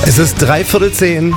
Es ist 9:45.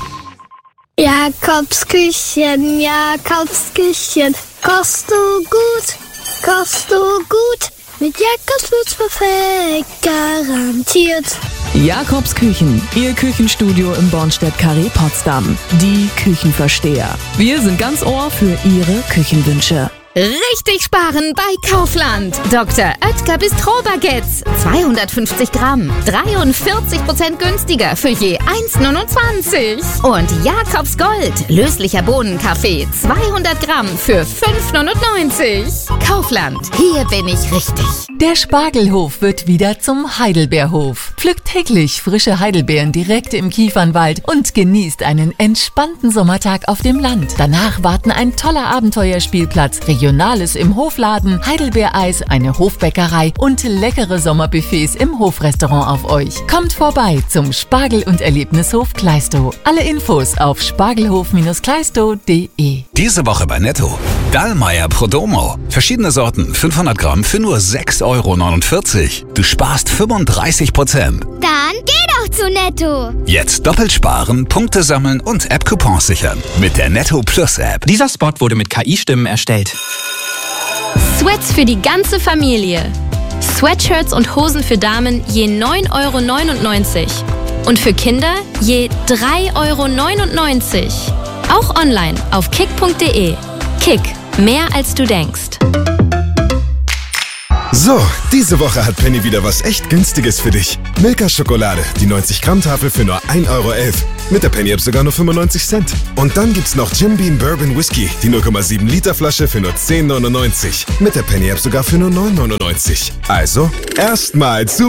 Jakobsküchen, Jakobsküchen, kochst du gut, kochst du gut. Mit Jakobs wird's perfekt, garantiert. Jakobsküchen, Ihr Küchenstudio im Bornstedt-Carré Potsdam. Die Küchenversteher. Wir sind ganz Ohr für Ihre Küchenwünsche. Richtig sparen bei Kaufland. Dr. Oetker Bistro-Baguettes. 250 Gramm. 43% günstiger für je 1,29. Und Jakobs Gold. Löslicher Bohnenkaffee. 200 Gramm für 5,99. Kaufland. Hier bin ich richtig. Der Spargelhof wird wieder zum Heidelbeerhof. Pflückt täglich frische Heidelbeeren direkt im Kiefernwald und genießt einen entspannten Sommertag auf dem Land. Danach warten ein toller Abenteuerspielplatz, Regionales im Hofladen, Heidelbeereis, eine Hofbäckerei und leckere Sommerbuffets im Hofrestaurant auf euch. Kommt vorbei zum Spargel- und Erlebnishof Kleistow. Alle Infos auf spargelhof-kleistow.de. Diese Woche bei Netto. Dallmayr Prodomo. Verschiedene Sorten, 500 Gramm für nur 6,49 €. Du sparst 35%. Dann geh doch zu Netto. Jetzt doppelt sparen, Punkte sammeln und App-Coupons sichern. Mit der Netto Plus App. Dieser Spot wurde mit KI-Stimmen erstellt. Sweats für die ganze Familie. Sweatshirts und Hosen für Damen je 9,99 € und für Kinder je 3,99 €. Auch online auf kick.de. Kick, mehr als du denkst. So, diese Woche hat Penny wieder was echt Günstiges für dich. Milka-Schokolade, die 90-Gramm-Tafel für nur 1,11 €. Mit der Penny-App sogar nur 95 Cent. Und dann gibt's noch Jim Beam Bourbon Whisky, die 0,7 Liter Flasche für nur 10,99 €. Mit der Penny-App sogar für nur 9,99 €. Also, erstmal zu